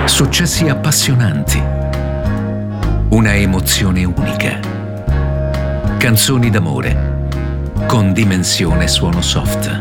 Successi appassionanti. Una emozione unica. Canzoni d'amore con Dimensione Suono Soft.